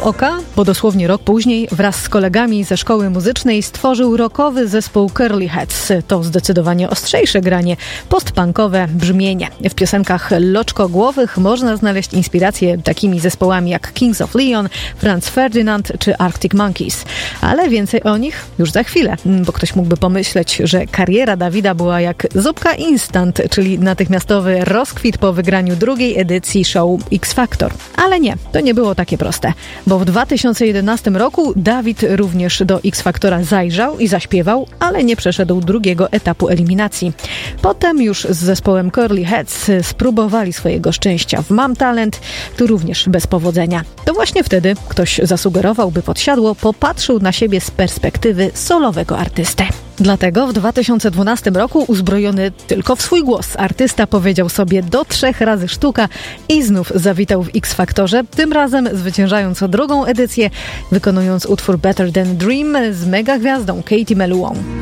oka, bo dosłownie rok później wraz z kolegami ze szkoły muzycznej stworzył rockowy zespół Curly Heads. To zdecydowanie ostrzejsze granie, postpunkowe brzmienie. W piosenkach loczkogłowych można znaleźć inspiracje takimi zespołami jak Kings of Leon, Franz Ferdinand czy Arctic Monkeys. Ale więcej o nich już za chwilę, bo ktoś mógłby pomyśleć, że kariera Dawida była jak zupka instant, czyli natychmiastowy rozkwit po wygraniu drugiej edycji show X Factor. Ale nie, to nie było takie proste, bo w 2011 roku Dawid również do X Factora zajrzał i zaśpiewał, ale nie przeszedł drugiego etapu eliminacji. Potem już z zespołem Curly Heads spróbowali swojego szczęścia w Mam Talent, tu również bez powodzenia. To właśnie wtedy ktoś zasugerował, by Podsiadło popatrzył na siebie z perspektywy solowego artysty. Dlatego w 2012 roku, uzbrojony tylko w swój głos, artysta powiedział sobie do 3 razy sztuka i znów zawitał w X Factorze, tym razem zwyciężając drugą edycję, wykonując utwór Better Than Dream z megagwiazdą Katie Meluą.